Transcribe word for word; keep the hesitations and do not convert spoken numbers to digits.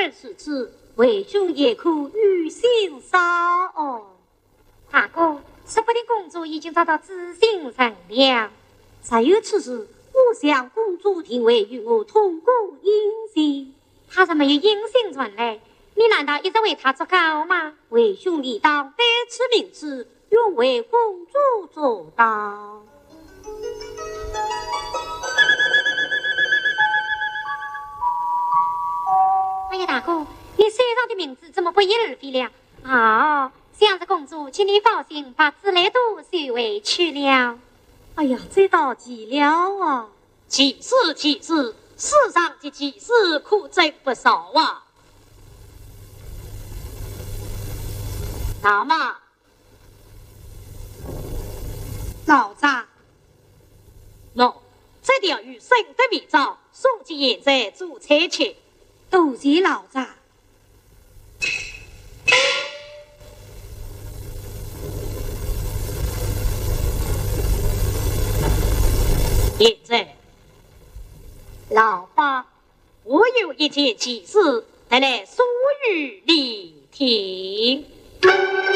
然是此，为兄也可与心杀哦。 大哥，说不定公主已经找到知心人了。 才有此事，我想公主定会与我同共饮食。 她怎么有音信传来？你难道一直为她作稿吗？ 为兄理当担此名次，愿为公主做到。 哎呀，大哥，你手上的名字怎么不翼而飞了？哦，想着公主，请你放心，把紫来朵收回去了。 哎呀，这道急了啊！ 奇事奇事，世上的奇事可真不少啊！大妈， 老丈， 喏，这条鱼生的米枣，送进现在做菜去。 多谢老丈。 现在， 老爸， 我有一件奇事，得来说与你听。